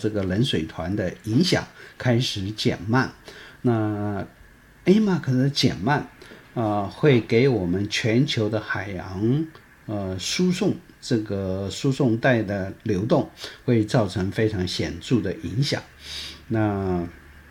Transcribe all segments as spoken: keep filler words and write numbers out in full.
这个冷水团的影响开始减慢。那 A M A C 的减慢呃，会给我们全球的海洋呃输送这个输送带的流动会造成非常显著的影响。那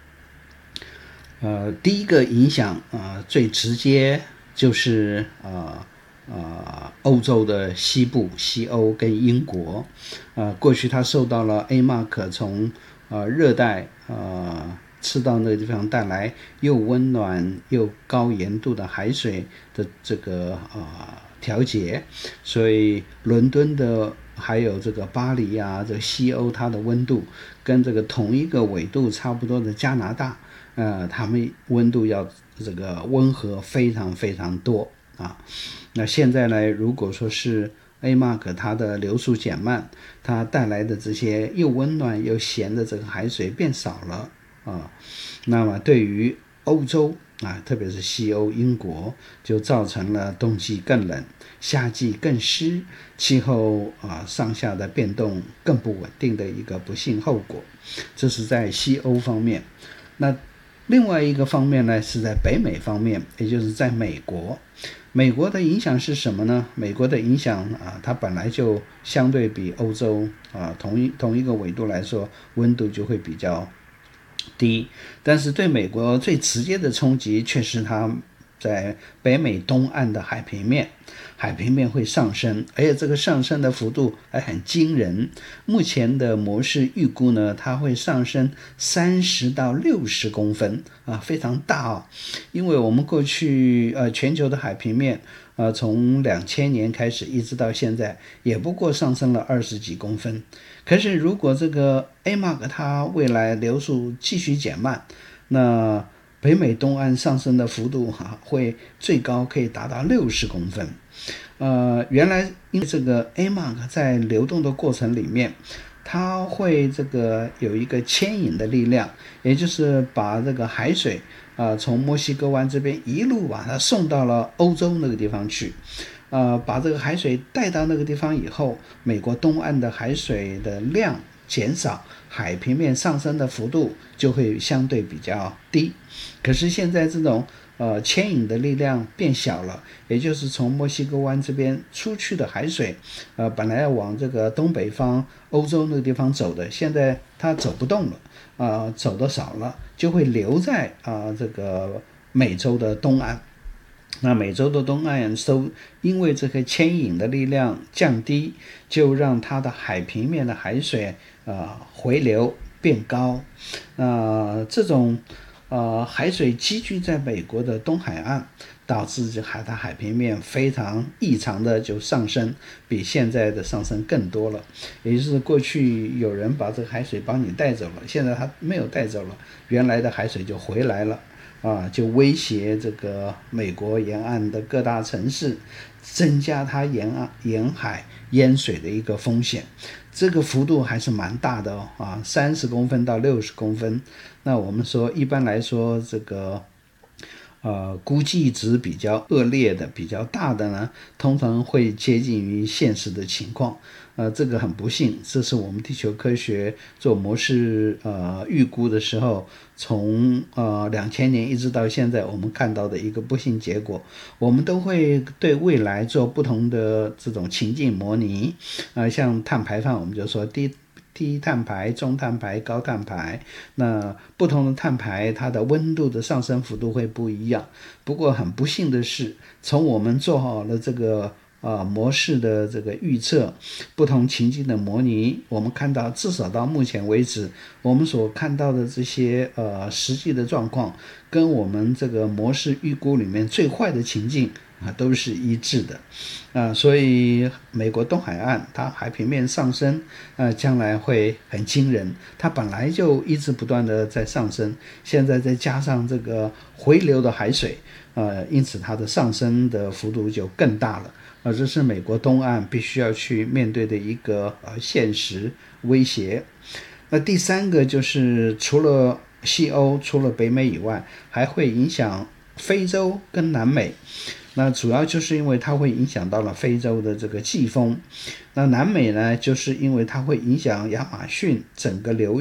呃，第一个影响呃最直接就是呃呃欧洲的西部西欧跟英国，呃过去它受到了 A M A C 从呃热带呃赤道那个地方带来又温暖又高盐度的海水的这个呃调节，所以伦敦的还有这个巴黎啊，这个西欧它的温度跟这个同一个纬度差不多的加拿大，呃，他们温度要这个温和非常非常多啊。那现在呢，如果说是 A M A C 它的流速减慢，它带来的这些又温暖又咸的这个海水变少了啊，那么对于欧洲啊，特别是西欧英国，就造成了冬季更冷，夏季更湿，气候啊上下的变动更不稳定的一个不幸后果。这是在西欧方面。那另外一个方面呢，是在北美方面，也就是在美国。美国的影响是什么呢？美国的影响啊，它本来就相对比欧洲啊同一同一个纬度来说，温度就会比较低，但是对美国最直接的冲击却是它在北美东岸的海平面，海平面会上升，而且这个上升的幅度还很惊人。目前的模式预估呢，它会上升三十到六十公分啊，非常大啊。因为我们过去呃全球的海平面呃从两千年开始一直到现在，也不过上升了二十几公分。可是如果这个 A M A C 它未来流速继续减慢，那北美东岸上升的幅度、啊、会最高可以达到六十公分。呃，原来因为这个 A M A C 在流动的过程里面，它会这个有一个牵引的力量，也就是把这个海水啊、呃、从墨西哥湾这边一路把它送到了欧洲那个地方去。呃，把这个海水带到那个地方以后，美国东岸的海水的量减少，海平面上升的幅度就会相对比较低。可是现在这种呃牵引的力量变小了，也就是从墨西哥湾这边出去的海水，呃，本来要往这个东北方欧洲那个地方走的，现在它走不动了，啊、呃，走得少了，就会留在啊、呃、这个美洲的东岸。那美洲的东岸都因为这个牵引的力量降低，就让它的海平面的海水呃回流变高。呃，这种呃海水积聚在美国的东海岸，导致海它海平面非常异常的就上升，比现在的上升更多了。也就是过去有人把这个海水帮你带走了，现在它没有带走了，原来的海水就回来了。啊，就威胁这个美国沿岸的各大城市，增加它沿岸沿海淹水的一个风险。这个幅度还是蛮大的哦，啊，三十公分到六十公分。那我们说，一般来说，这个呃估计值比较恶劣的、比较大的呢，通常会接近于现实的情况。呃，这个很不幸，这是我们地球科学做模式呃预估的时候，从呃两千年一直到现在，我们看到的一个不幸结果。我们都会对未来做不同的这种情境模拟，呃，像碳排放，我们就说低低碳排、中碳排、高碳排。那不同的碳排，它的温度的上升幅度会不一样。不过很不幸的是，从我们做好了这个呃模式的这个预测，不同情境的模拟，我们看到至少到目前为止，我们所看到的这些呃实际的状况，跟我们这个模式预估里面最坏的情境啊都是一致的。啊，所以美国东海岸它海平面上升，呃，将来会很惊人。它本来就一直不断的在上升，现在再加上这个回流的海水，呃，因此它的上升的幅度就更大了。呃，这是美国东岸必须要去面对的一个呃现实威胁。那第三个就是除了西欧、除了北美以外，还会影响非洲跟南美。那主要就是因为它会影响到了非洲的这个季风。那南美呢，就是因为它会影响亚马逊整个流域。